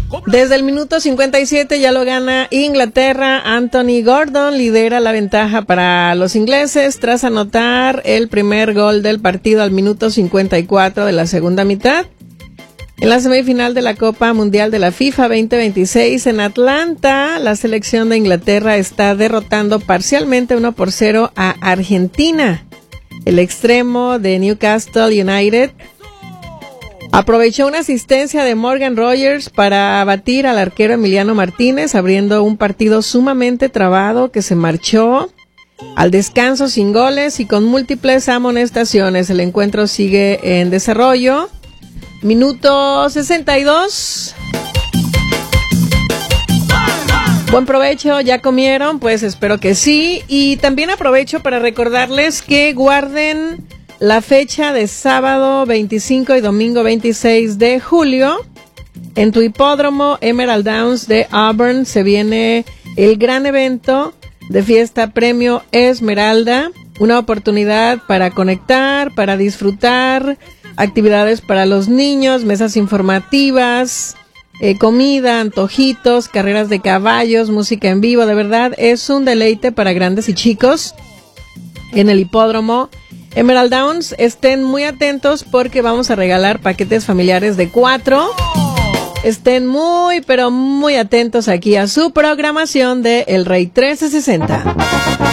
Desde el minuto 57 ya lo gana Inglaterra. Anthony Gordon lidera la ventaja para los ingleses tras anotar el primer gol del partido al minuto 54 de la segunda mitad. En la semifinal de la Copa Mundial de la FIFA 2026 en Atlanta, la selección de Inglaterra está derrotando parcialmente 1-0 a Argentina. El extremo de Newcastle United aprovechó una asistencia de Morgan Rogers para batir al arquero Emiliano Martínez, abriendo un partido sumamente trabado que se marchó al descanso sin goles y con múltiples amonestaciones. El encuentro sigue en desarrollo. Minuto 62. Buen provecho, ¿ya comieron? Pues espero que sí. Y también aprovecho para recordarles que guarden la fecha de sábado 25 y domingo 26 de julio. En tu hipódromo Emerald Downs de Auburn se viene el gran evento de fiesta Premio Esmeralda. Una oportunidad para conectar, para disfrutar, actividades para los niños, mesas informativas, comida, antojitos, carreras de caballos, música en vivo. De verdad, es un deleite para grandes y chicos en el hipódromo Emerald Downs. Estén muy atentos porque vamos a regalar paquetes familiares de 4. Estén muy, pero muy atentos aquí a su programación de El Rey 1360.